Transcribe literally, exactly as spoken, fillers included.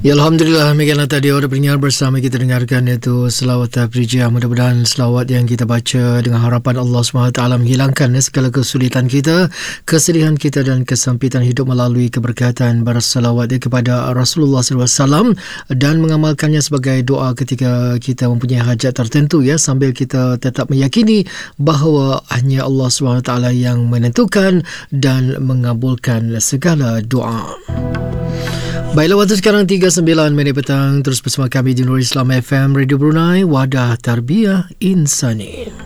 Ya, Alhamdulillah, demikianlah tadi orang pendengar bersama kita dengarkan iaitu selawat tafrijah. Mudah-mudahan selawat yang kita baca dengan harapan Allah subhanahu wa taala menghilangkan segala kesulitan kita, kesedihan kita dan kesempitan hidup melalui keberkatan berselawat kepada Rasulullah sallallahu alaihi wasallam dan mengamalkannya sebagai doa ketika kita mempunyai hajat tertentu, ya, sambil kita tetap meyakini bahawa hanya Allah subhanahu wa taala yang menentukan dan mengabulkan segala doa. Baiklah, waktu sekarang tiga puluh sembilan minit petang. Terus bersama kami di Nurul Islam F M Radio Brunei, Wadah Tarbiyah Insani.